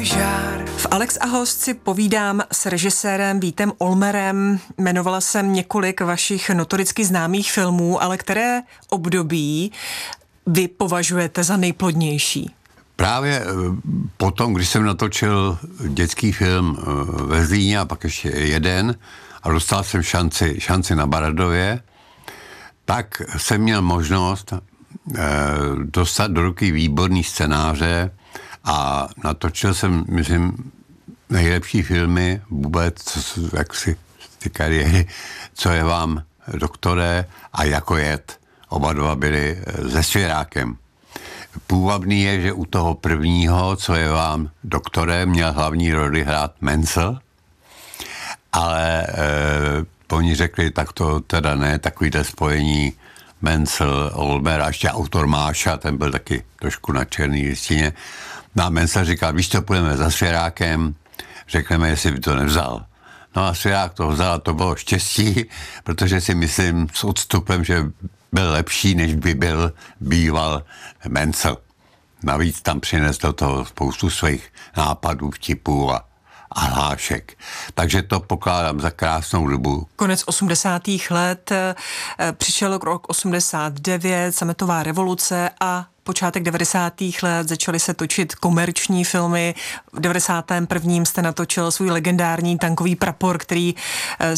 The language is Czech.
žár. V Alex a host si povídám s režisérem Vítem Olmerem. Jmenovala jsem několik vašich notoricky známých filmů, ale které období vy považujete za nejplodnější? Právě potom, když jsem natočil dětský film ve Zlíně a pak ještě jeden a dostal jsem šanci na Baradově, tak jsem měl možnost dostat do ruky výborný scénáře a natočil jsem, myslím, nejlepší filmy vůbec, jaksi z té kariéry, Co je vám, doktore, a Jako jed. Oba dva byli se Svěrákem. Půvabný je, že u toho prvního, Co je vám, doktore, měl hlavní roli hrát Mencel, ale oni řekli, tak to teda ne, takovýhle spojení Mencel, Olmer a ještě autor Máša, ten byl taky trošku na černý listině. No a Mencel říkal, víš co, půjdeme za Svěrákem, řekneme, jestli by to nevzal. No a Svěrák to vzal a to bylo štěstí, protože si myslím s odstupem, že byl lepší, než by býval Mencel. Navíc tam přinesl do toho spoustu svých nápadů, vtipů a hlášek. Takže to pokládám za krásnou dobu. Konec 80. let, přišel rok 89, sametová revoluce a počátek 90. let začaly se točit komerční filmy. V 91. jste natočil svůj legendární Tankový prapor, který